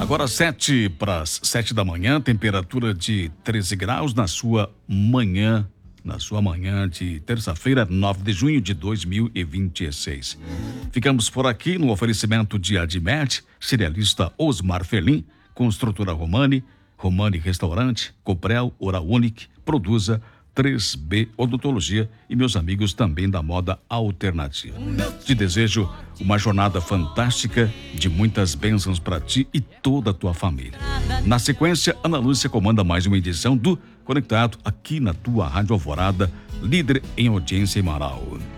Agora 7 para as 7 da manhã, temperatura de 13 graus na sua manhã de terça-feira, 9 de junho de 2026. Ficamos por aqui no oferecimento de Admet, cerealista Osmar Felim, Construtora Romani Restaurante, Coprel, Oral Unique, Produza, 3B Odontologia e meus amigos também da Moda Alternativa. Te desejo uma jornada fantástica, de muitas bênçãos para ti e toda a tua família. Na sequência, Ana Lúcia comanda mais uma edição do Conectado aqui na tua Rádio Alvorada, líder em audiência em Marau.